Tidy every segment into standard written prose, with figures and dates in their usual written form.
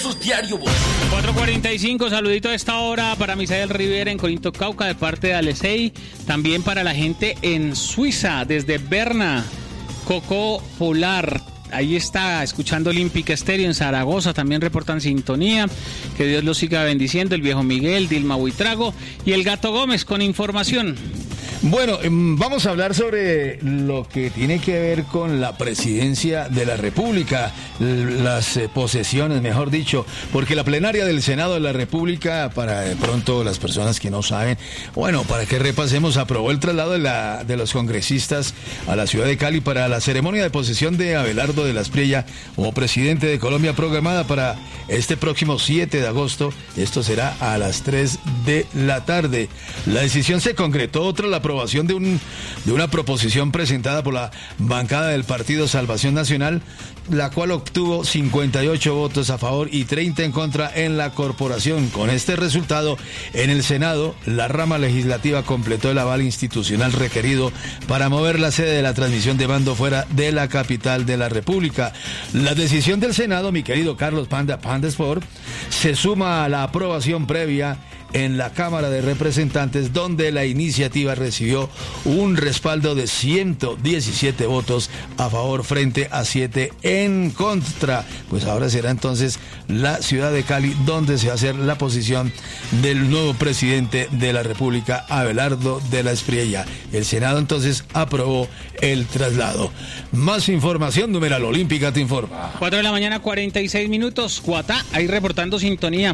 Diario Voz. 4:45, saludito a esta hora para Misael Rivera en Corinto, Cauca, de parte de Alesei. También para la gente en Suiza, desde Berna, Coco Polar. Ahí está, escuchando Olímpica Estéreo en Zaragoza, también reportan sintonía. Que Dios los siga bendiciendo. El viejo Miguel, Dilma Buitrago y el Gato Gómez con información. Bueno, vamos a hablar sobre lo que tiene que ver con la presidencia de la República, las posesiones, mejor dicho, porque la plenaria del Senado de la República, para de pronto las personas que no saben, bueno, para que repasemos, aprobó el traslado de los congresistas a la ciudad de Cali para la ceremonia de posesión de Abelardo de la Espriella como presidente de Colombia, programada para este próximo 7 de agosto. Esto será a las 3 de la tarde. La decisión se concretó tras la aprobación de una proposición presentada por la bancada del Partido Salvación Nacional, la cual obtuvo 58 votos a favor y 30 en contra en la corporación. Con este resultado, en el Senado, la rama legislativa completó el aval institucional requerido para mover la sede de la transmisión de mando fuera de la capital de la República. La decisión del Senado, mi querido Carlos Panda Sport, se suma a la aprobación previa en la Cámara de Representantes, donde la iniciativa recibió un respaldo de 117 votos a favor frente a 7 en contra. Pues ahora será entonces la ciudad de Cali donde se va a hacer la posición del nuevo presidente de la República, Abelardo de la Espriella. El Senado entonces aprobó el traslado. Más información, numeral Olímpica te informa. 4 de la mañana, 46 minutos. Cuatá, ahí reportando sintonía.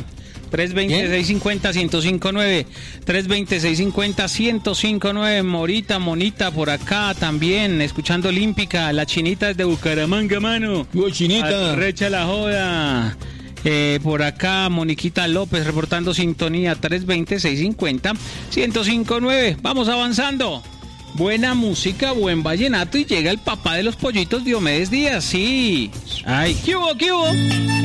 320-650-1059, 320-650-1059, Monita por acá también, escuchando Olímpica, la Chinita desde Bucaramanga, mano. Chinita. Recha la joda. Por acá, Moniquita López reportando sintonía, 320-650-1059. Vamos avanzando. Buena música, buen vallenato y llega el papá de los pollitos, Diomedes Díaz, sí. Ay, ¿qué hubo?